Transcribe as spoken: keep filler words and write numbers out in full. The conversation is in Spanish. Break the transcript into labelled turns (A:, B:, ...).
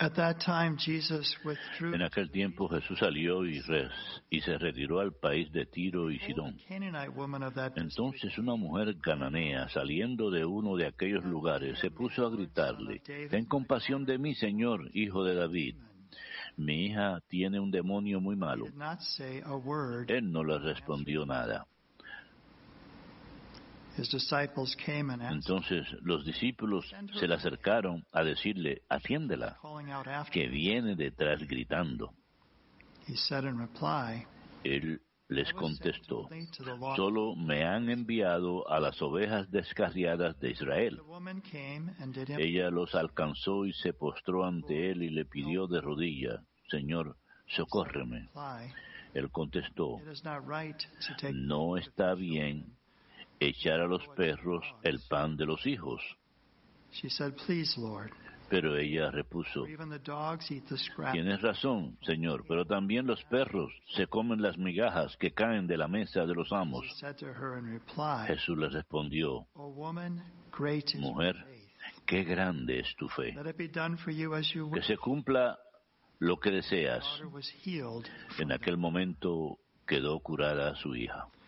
A: At that time, Jesus withdrew
B: En aquel tiempo Jesús salió y, res- y se retiró al país de Tiro y Sidón.
A: Canaanite woman of that district.
B: Entonces una mujer cananea, saliendo de uno de aquellos lugares, se puso a gritarle: «Ten compasión de mí, Señor, hijo de David. Mi hija tiene un demonio muy malo».
A: Did not say a word.
B: Él no le respondió nada.
A: His disciples came and asked,
B: Entonces los discípulos se le acercaron a decirle: «Atiéndela,
A: calling out after.
B: que viene detrás gritando».
A: He said in reply,
B: Él les
A: I was sent
B: contestó:
A: only to the lost.
B: «Solo me han enviado a las ovejas descarriadas de Israel».
A: The woman came and did him.
B: Ella los alcanzó y se postró ante él y le pidió de rodillas: «Señor, socórreme».
A: Reply,
B: Él contestó:
A: it is not right to take
B: «No está bien echar a los perros el pan de los hijos».
A: She said, please, Lord,
B: Pero ella repuso:
A: for even the dogs eat the scraps.
B: «Tienes razón, Señor, pero también los perros se comen las migajas que caen de la mesa de los
A: He
B: amos».
A: said to her in reply,
B: Jesús le respondió:
A: O woman, great is your
B: «Mujer,
A: faith.
B: qué grande es tu fe.
A: Let it be done for you as you
B: Que
A: wish.
B: se cumpla lo que
A: Her
B: deseas».
A: daughter was healed
B: En
A: from
B: aquel momento quedó curada su hija.